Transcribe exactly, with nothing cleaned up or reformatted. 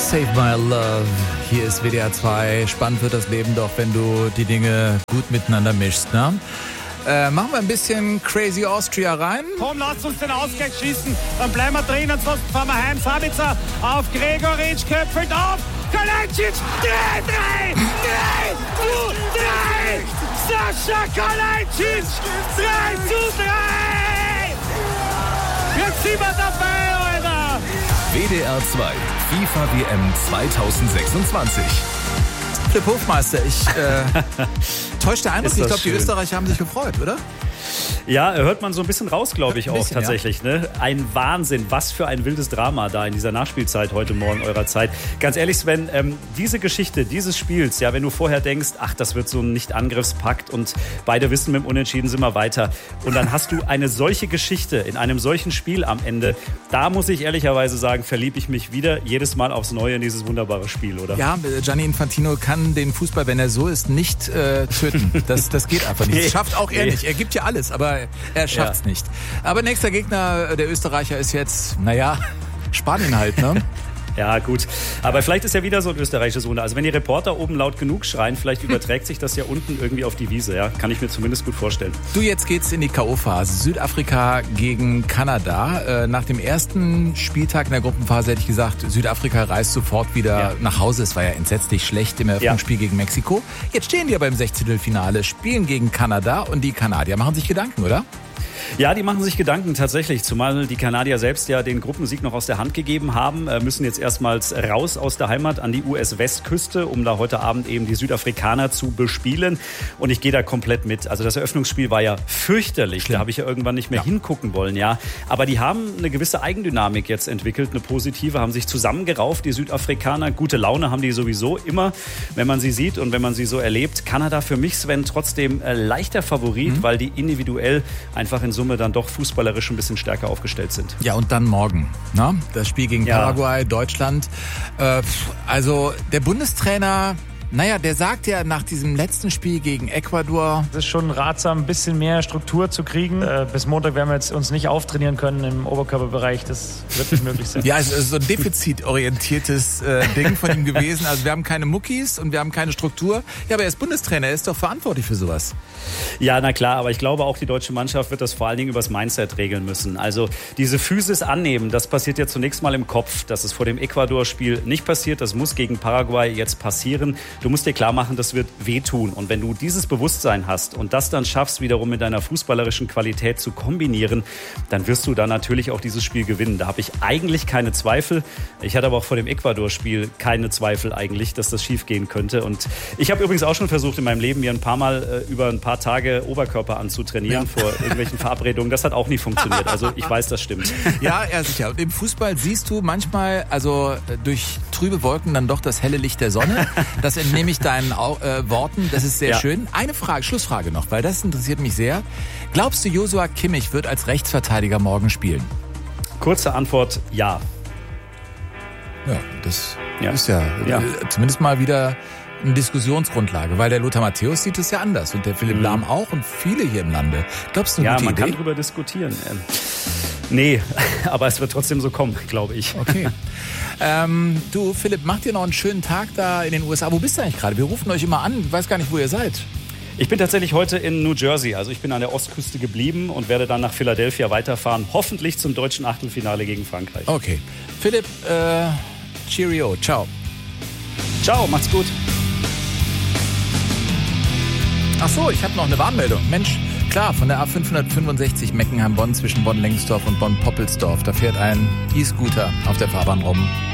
Save My Love. Hier ist W D R zwei. Spannend wird das Leben doch, wenn du die Dinge gut miteinander mischst, ne? Äh, machen wir ein bisschen Crazy Austria rein. Komm, lasst uns den Ausgleich schießen. Dann bleiben wir drin, ansonsten fahren wir heim. Sabitzer auf Gregoritsch, köpfelt auf. Kalajdzic, drei, drei, drei, zu drei. Sascha Kalajdzic, drei zu drei. Jetzt sind wir dabei, Alter. W D R zwei, FIFA W M zwanzig sechsundzwanzig. Philipp Hofmeister, ich äh, täuscht der Eindruck, ich glaube, die schön. Österreicher haben sich gefreut, oder? Ja, hört man so ein bisschen raus, glaube ich, Ein auch bisschen, tatsächlich. Ne? Ein Wahnsinn, was für ein wildes Drama da in dieser Nachspielzeit heute Morgen eurer Zeit. Ganz ehrlich, Sven, ähm, diese Geschichte dieses Spiels, ja, wenn du vorher denkst, ach, das wird so ein Nicht-Angriffspakt und beide wissen, mit dem Unentschieden sind wir weiter. Und dann hast du eine solche Geschichte in einem solchen Spiel am Ende. Da muss ich ehrlicherweise sagen, verliebe ich mich wieder jedes Mal aufs Neue in dieses wunderbare Spiel, oder? Ja, Gianni Infantino kann den Fußball, wenn er so ist, nicht äh, töten. Das, das geht einfach nicht. Das schafft auch er Nee. nicht. Er gibt ja alles, aber er schafft es Ja. nicht. Aber nächster Gegner der Österreicher ist jetzt, naja, Spanien halt, ne? Ja, gut. Aber vielleicht ist ja wieder so ein österreichisches Wunder. Also wenn die Reporter oben laut genug schreien, vielleicht überträgt sich das ja unten irgendwie auf die Wiese. Ja, kann ich mir zumindest gut vorstellen. Du, jetzt geht's in die K O-Phase. Südafrika gegen Kanada. Äh, nach dem ersten Spieltag in der Gruppenphase hätte ich gesagt, Südafrika reist sofort wieder Ja. nach Hause. Es war ja entsetzlich schlecht im Eröffnungsspiel gegen Mexiko. Jetzt stehen die aber im Sechzehntelfinale, spielen gegen Kanada und die Kanadier machen sich Gedanken, oder? Ja, die machen sich Gedanken tatsächlich, zumal die Kanadier selbst ja den Gruppensieg noch aus der Hand gegeben haben, äh, müssen jetzt erstmals raus aus der Heimat an die U S-Westküste, um da heute Abend eben die Südafrikaner zu bespielen. Und ich gehe da komplett mit. Also das Eröffnungsspiel war ja fürchterlich. Schlimm. Da habe ich ja irgendwann nicht mehr Ja. hingucken wollen, ja. Aber die haben eine gewisse Eigendynamik jetzt entwickelt, eine positive, haben sich zusammengerauft, die Südafrikaner. Gute Laune haben die sowieso immer, wenn man sie sieht und wenn man sie so erlebt. Kanada für mich, Sven, trotzdem äh, leichter Favorit, mhm. weil die individuell einfach in Summe dann doch fußballerisch ein bisschen stärker aufgestellt sind. Ja, und dann morgen, ne? Das Spiel gegen Ja. Paraguay, Deutschland. Äh, pf, also der Bundestrainer, naja, der sagt ja nach diesem letzten Spiel gegen Ecuador, Es ist schon ratsam, ein bisschen mehr Struktur zu kriegen. Äh, bis Montag werden wir jetzt uns nicht auftrainieren können im Oberkörperbereich. Das wird nicht möglich sein. ja, es ist so ein defizitorientiertes äh, Ding von ihm gewesen. Also wir haben keine Muckis und wir haben keine Struktur. Ja, aber er ist Bundestrainer, er ist doch verantwortlich für sowas. Ja, na klar, aber ich glaube auch, die deutsche Mannschaft wird das vor allen Dingen übers Mindset regeln müssen. Also diese Physis annehmen, das passiert ja zunächst mal im Kopf. Das ist vor dem Ecuador-Spiel nicht passiert. Das muss gegen Paraguay jetzt passieren. Du musst dir klar machen, das wird wehtun. Und wenn du dieses Bewusstsein hast und das dann schaffst, wiederum mit deiner fußballerischen Qualität zu kombinieren, dann wirst du dann natürlich auch dieses Spiel gewinnen. Da habe ich eigentlich keine Zweifel. Ich hatte aber auch vor dem Ecuador-Spiel keine Zweifel eigentlich, dass das schief gehen könnte. Und ich habe übrigens auch schon versucht, in meinem Leben mir ein paar Mal äh, über ein paar Tage Oberkörper anzutrainieren Ja. vor irgendwelchen Verabredungen. Das hat auch nie funktioniert. Also ich weiß, das stimmt. Ja, ja, sicher. Und im Fußball siehst du manchmal, also äh, durch trübe Wolken dann doch das helle Licht der Sonne. Das entnehme ich deinen Au- äh, Worten. Das ist sehr Ja. schön. Eine Frage, Schlussfrage noch, weil das interessiert mich sehr. Glaubst du, Joshua Kimmich wird als Rechtsverteidiger morgen spielen? Kurze Antwort, ja. Ja, das Ja. ist ja, Ja. äh, zumindest mal wieder eine Diskussionsgrundlage, weil der Lothar Matthäus sieht es ja anders und der Philipp Mhm. Lahm auch und viele hier im Lande. Glaubst du, eine Ja, gute man Idee? kann drüber diskutieren. Ähm, nee, aber es wird trotzdem so kommen, glaube ich. Okay. ähm, du, Philipp, mach dir noch einen schönen Tag da in den U S A. Wo bist du eigentlich gerade? Wir rufen euch immer an. Ich weiß gar nicht, wo ihr seid. Ich bin tatsächlich heute in New Jersey. Also ich bin an der Ostküste geblieben und werde dann nach Philadelphia weiterfahren. Hoffentlich zum deutschen Achtelfinale gegen Frankreich. Okay. Philipp, äh, Cheerio. Ciao. Ciao, macht's gut. Ach so, ich habe noch eine Warnmeldung. Mensch, klar, von der A fünfhundertfünfundsechzig Meckenheim-Bonn zwischen Bonn-Lengsdorf und Bonn-Poppelsdorf. Da fährt ein E-Scooter auf der Fahrbahn rum.